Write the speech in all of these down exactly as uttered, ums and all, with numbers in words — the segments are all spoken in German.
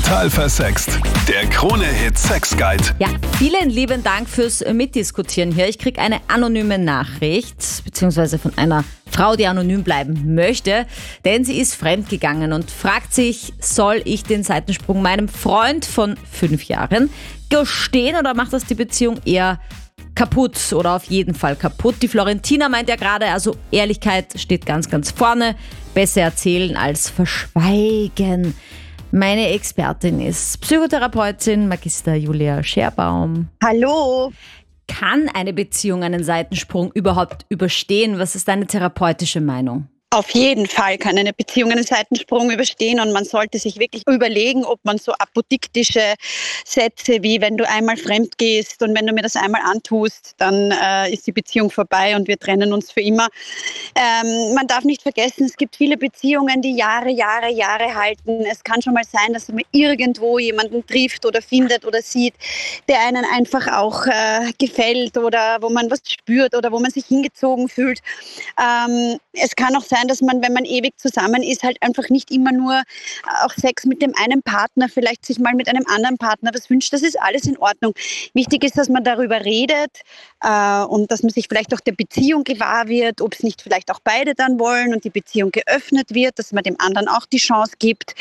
Total versext. Der Krone-Hit Sex Guide. Ja, vielen lieben Dank fürs Mitdiskutieren hier. Ich kriege eine anonyme Nachricht, beziehungsweise von einer Frau, die anonym bleiben möchte, denn sie ist fremdgegangen und fragt sich, soll ich den Seitensprung meinem Freund von fünf Jahren gestehen oder macht das die Beziehung eher kaputt oder auf jeden Fall kaputt? Die Florentina meint ja gerade, also Ehrlichkeit steht ganz, ganz vorne. Besser erzählen als verschweigen. Meine Expertin ist Psychotherapeutin Magister Julia Scherbaum. Hallo. Kann eine Beziehung einen Seitensprung überhaupt überstehen? Was ist deine therapeutische Meinung? Auf jeden Fall kann eine Beziehung einen Seitensprung überstehen und man sollte sich wirklich überlegen, ob man so apodiktische Sätze wie wenn du einmal fremd gehst und wenn du mir das einmal antust, dann äh, ist die Beziehung vorbei und wir trennen uns für immer. Ähm, man darf nicht vergessen, es gibt viele Beziehungen, die Jahre, Jahre, Jahre halten. Es kann schon mal sein, dass man irgendwo jemanden trifft oder findet oder sieht, der einen einfach auch äh, gefällt oder wo man was spürt oder wo man sich hingezogen fühlt. Ähm, es kann auch sein, dass man, wenn man ewig zusammen ist, halt einfach nicht immer nur auch Sex mit dem einen Partner, vielleicht sich mal mit einem anderen Partner was wünscht. Das ist alles in Ordnung. Wichtig ist, dass man darüber redet äh, und dass man sich vielleicht auch der Beziehung gewahr wird, ob es nicht vielleicht auch beide dann wollen und die Beziehung geöffnet wird, dass man dem anderen auch die Chance gibt.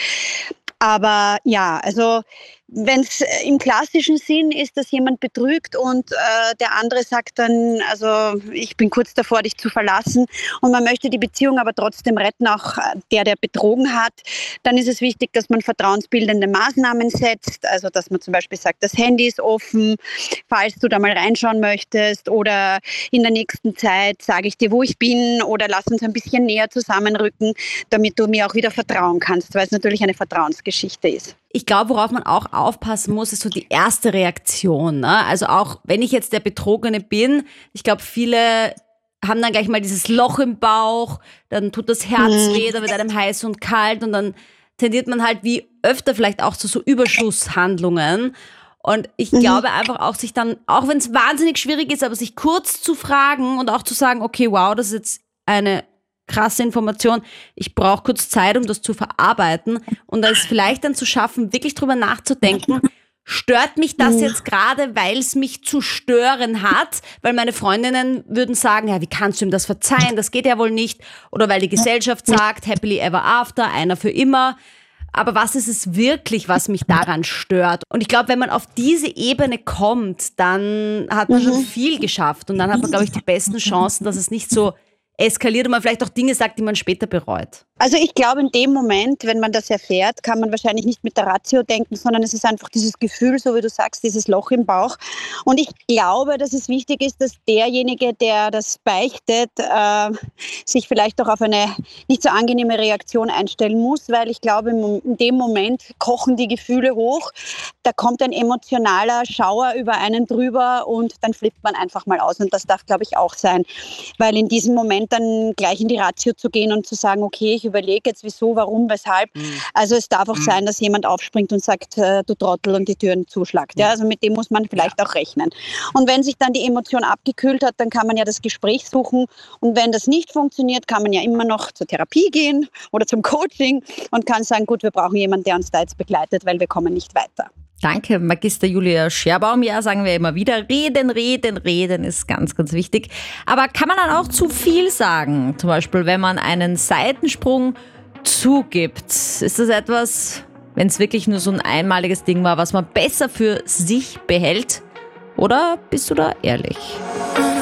Aber ja, also wenn es im klassischen Sinn ist, dass jemand betrügt und äh, der andere sagt dann, also ich bin kurz davor, dich zu verlassen und man möchte die Beziehung aber trotzdem retten, auch der, der betrogen hat, dann ist es wichtig, dass man vertrauensbildende Maßnahmen setzt, also dass man zum Beispiel sagt, das Handy ist offen, falls du da mal reinschauen möchtest oder in der nächsten Zeit sage ich dir, wo ich bin oder lass uns ein bisschen näher zusammenrücken, damit du mir auch wieder vertrauen kannst, weil es natürlich eine Vertrauensgeschichte ist. Ich glaube, worauf man auch aufpassen muss, ist so die erste Reaktion. Ne? Also auch wenn ich jetzt der Betrogene bin, ich glaube, viele haben dann gleich mal dieses Loch im Bauch, dann tut das Herz Mhm. weh, dann wird einem heiß und kalt und dann tendiert man halt wie öfter vielleicht auch zu so Überschusshandlungen. Und ich Mhm. glaube einfach auch, sich dann, auch wenn es wahnsinnig schwierig ist, aber sich kurz zu fragen und auch zu sagen, okay, wow, das ist jetzt eine krasse Information, ich brauche kurz Zeit, um das zu verarbeiten und das vielleicht dann zu schaffen, wirklich drüber nachzudenken, stört mich das jetzt gerade, weil es mich zu stören hat, weil meine Freundinnen würden sagen, ja, wie kannst du ihm das verzeihen, das geht ja wohl nicht, oder weil die Gesellschaft sagt, happily ever after, einer für immer. Aber was ist es wirklich, was mich daran stört? Und ich glaube, wenn man auf diese Ebene kommt, dann hat man schon viel geschafft und dann hat man, glaube ich, die besten Chancen, dass es nicht so eskaliert und man vielleicht auch Dinge sagt, die man später bereut. Also ich glaube, in dem Moment, wenn man das erfährt, kann man wahrscheinlich nicht mit der Ratio denken, sondern es ist einfach dieses Gefühl, so wie du sagst, dieses Loch im Bauch. Und ich glaube, dass es wichtig ist, dass derjenige, der das beichtet, äh, sich vielleicht auch auf eine nicht so angenehme Reaktion einstellen muss, weil ich glaube, in dem Moment kochen die Gefühle hoch, da kommt ein emotionaler Schauer über einen drüber und dann flippt man einfach mal aus. Und das darf, glaube ich, auch sein, weil in diesem Moment dann gleich in die Ratio zu gehen und zu sagen, okay, ich überlege jetzt wieso, warum, weshalb. Mhm. Also es darf auch mhm. sein, dass jemand aufspringt und sagt, äh, du Trottel und die Türen zuschlagt. Ja, also mit dem muss man vielleicht ja. auch rechnen. Und wenn sich dann die Emotion abgekühlt hat, dann kann man ja das Gespräch suchen. Und wenn das nicht funktioniert, kann man ja immer noch zur Therapie gehen oder zum Coaching und kann sagen, gut, wir brauchen jemanden, der uns da jetzt begleitet, weil wir kommen nicht weiter. Danke, Magister Julia Scherbaum. Ja, sagen wir immer wieder, reden, reden, reden ist ganz, ganz wichtig. Aber kann man dann auch zu viel sagen? Zum Beispiel, wenn man einen Seitensprung zugibt. Ist das etwas, wenn es wirklich nur so ein einmaliges Ding war, was man besser für sich behält? Oder bist du da ehrlich?